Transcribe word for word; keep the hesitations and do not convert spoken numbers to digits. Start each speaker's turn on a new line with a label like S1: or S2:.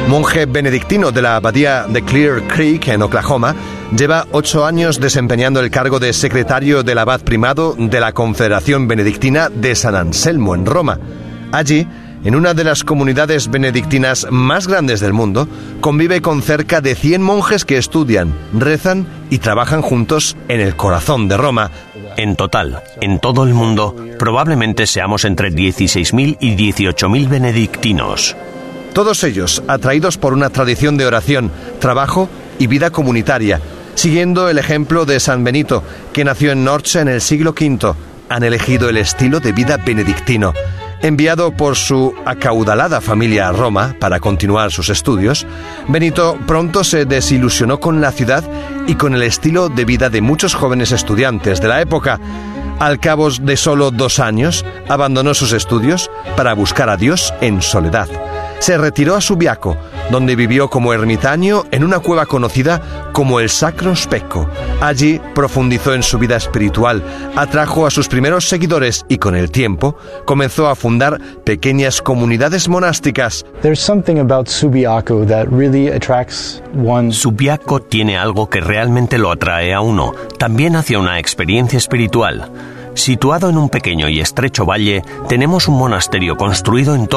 S1: monje benedictino de la abadía de Clear Creek en Oklahoma, lleva ocho años desempeñando el cargo de secretario del abad primado de la Confederación Benedictina de San Anselmo en Roma. Allí, en una de las comunidades benedictinas más grandes del mundo, convive con cerca de cien monjes que estudian, rezan y trabajan juntos en el corazón de Roma.
S2: En total, en todo el mundo, probablemente seamos entre dieciséis mil y dieciocho mil benedictinos.
S1: Todos ellos atraídos por una tradición de oración, trabajo y vida comunitaria, siguiendo el ejemplo de San Benito, que nació en Norcia en el siglo quinto. Han elegido el estilo de vida benedictino. Enviado por su acaudalada familia a Roma para continuar sus estudios, Benito pronto se desilusionó con la ciudad y con el estilo de vida de muchos jóvenes estudiantes de la época. Al cabo de solo dos años, abandonó sus estudios para buscar a Dios en soledad. Se retiró a Subiaco, donde vivió como ermitaño en una cueva conocida como el Sacro Specco. Allí profundizó en su vida espiritual, atrajo a sus primeros seguidores y con el tiempo comenzó a fundar pequeñas comunidades monásticas.
S2: Subiaco tiene algo que realmente lo atrae a uno, también hacia una experiencia espiritual. Situado en un pequeño y estrecho valle, tenemos un monasterio construido en